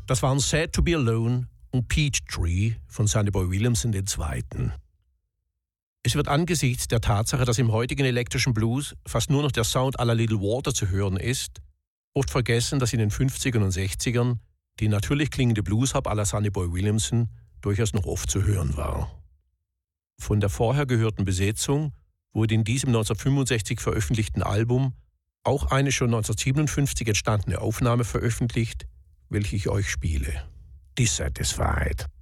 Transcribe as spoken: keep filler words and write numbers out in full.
Das waren Sad to Be Alone und Peachtree von Sonny Boy Williamson der Zweite. Es wird angesichts der Tatsache, dass im heutigen elektrischen Blues fast nur noch der Sound à la Little Walter zu hören ist, oft vergessen, dass in den fünfzigern und sechzigern die natürlich klingende Blues-Hop à la Sonny Boy Williamson durchaus noch oft zu hören war. Von der vorher gehörten Besetzung wurde in diesem neunzehnhundertfünfundsechzig veröffentlichten Album auch eine schon neunzehnhundertsiebenundfünfzig entstandene Aufnahme veröffentlicht, welche ich euch spiele. Dissatisfied.